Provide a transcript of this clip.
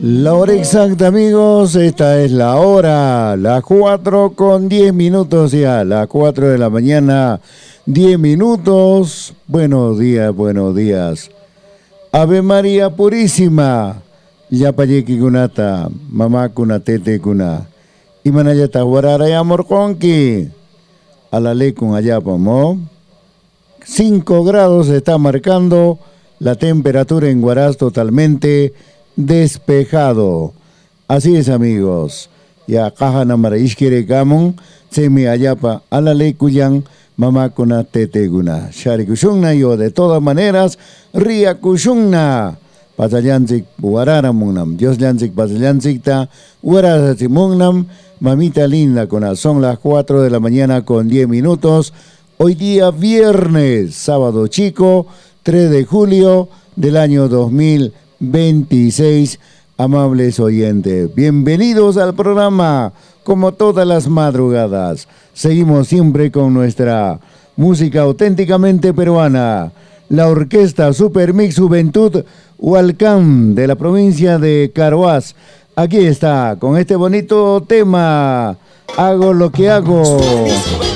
La hora exacta, amigos, esta es la hora, las 4 con 10 minutos ya, las 4 de la mañana, 10 minutos. Buenos días, buenos días. Ave María Purísima, Yapayeki Kunata, Mamá Kunatete Kuna, Imanayata Huarara y Amor Conqui, Alale con Ayapamo. 5 grados está marcando la temperatura en Huaraz totalmente despejado. Así es, amigos. Ya caja namara ishkire gamon, semi ayapa alale kuyan, mama kuna teteguna. Shari kushungna yo de todas maneras, ria kushungna. Pasayanzik buarara munam, Dios yanzik pasayanzik ta, uarasa munam, mamita linda con son las 4 de la mañana con 10 minutos. Hoy día viernes, sábado chico, 3 de julio del año 2026, amables oyentes. Bienvenidos al programa, como todas las madrugadas. Seguimos siempre con nuestra música auténticamente peruana. La Orquesta Super Mix Juventud Hualcán de la provincia de Carhuaz. Aquí está, con este bonito tema, Hago lo que hago.